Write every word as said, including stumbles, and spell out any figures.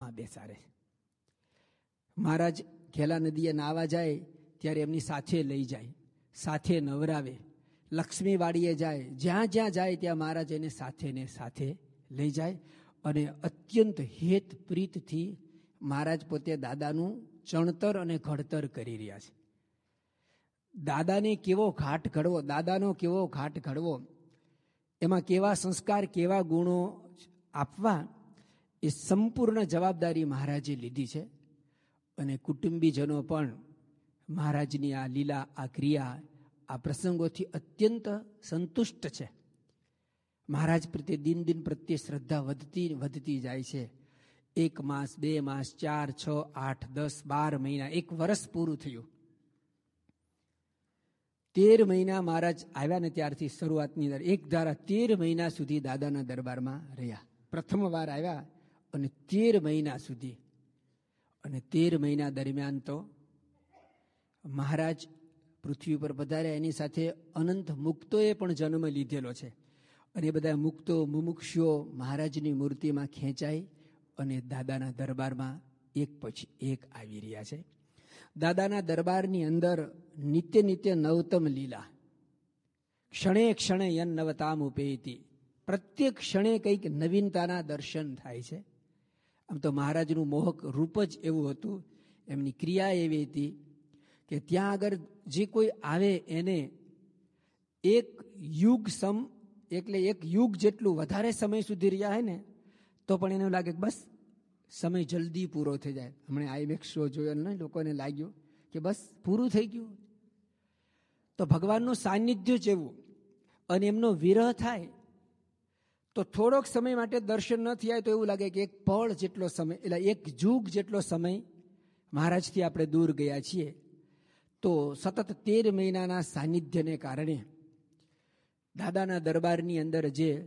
દરબારમાં બેસાડે. મહારાજ ખેલા નદીએ નાવા જાય ત્યારે એમની સાથે લઈ જાય, સાથે નવરાવે. લક્ષ્મીવાડીએ જાય, જ્યાં જ્યાં જાય ત્યાં મહારાજ એને સાથે ને સાથે લઈ જાય. અને અત્યંત હેત પ્રીતથી મહારાજ પોતે દાદાનું ચણતર અને ઘડતર કરી રહ્યા છે. દાદાને કેવો ઘાટ ઘડવો, દાદાનો કેવો ઘાટ ઘડવો, એમાં કેવા સંસ્કાર, કેવા ગુણો આપવા, એ સંપૂર્ણ જવાબદારી મહારાજે લીધી છે. અને કુટુંબીજનો પણ મહારાજની આ લીલા, આ ક્રિયા, આ પ્રસંગોથી અત્યંત સંતુષ્ટ છે. મહારાજ પ્રત્યે દિન દિન પ્રત્યે શ્રદ્ધા વધતી વધતી જાય છે. એક માસ, બે માસ, ચાર, છ, આઠ, દસ, બાર મહિના, એક વર્ષ પૂરું થયું. તેર મહિના મહારાજ આવ્યા ને ત્યારથી શરૂઆતની અંદર એક ધારા તેર મહિના સુધી દાદાના દરબારમાં રહ્યા. પ્રથમ વાર આવ્યા અને તેર મહિના સુધી, અને તેર મહિના દરમિયાન તો મહારાજ પૃથ્વી પર પધાર્યા. એની સાથે અનંત મુક્તોએ પણ જન્મ લીધેલો છે. અને એ બધા મુક્તો, મુમુક્ષુઓ મહારાજની મૂર્તિમાં ખેંચાઈ અને દાદાના દરબારમાં એક પછી એક આવી રહ્યા છે. દાદાના દરબારની અંદર નિત્ય નિત્ય નવતમ લીલા, ક્ષણે ક્ષણે યન નવતામ ઉપેતી, પ્રત્યેક ક્ષણે કંઈક નવીનતાના દર્શન થાય છે. આમ તો મહારાજનું મોહક રૂપ જ એવું હતું, એમની ક્રિયા એવી હતી કે ત્યાં આગળ જે કોઈ આવે એને એક યુગ સમ, એટલે એક યુગ જેટલું વધારે સમય સુધી રહ્યા હોય ને તો પણ એને લાગે કે બસ સમય જલ્દી પૂરો થઈ જાય. હમણાં આઈમેક્સ શો જોયો ને, લોકોને લાગ્યું કે બસ પૂરું થઈ ગયું. તો ભગવાનનું સાનિધ્ય જ એવું, અને એમનો વિરહ થાય તો થોડોક સમય માટે દર્શન ન થયા તો એવું લાગે કે એક પળ જેટલો સમય, એટલે એક યુગ જેટલો સમય મહારાજથી આપણે દૂર ગયા છીએ. તો સતત તેર મહિનાના સાનિધ્યને કારણે દાદાના દરબારની અંદર જે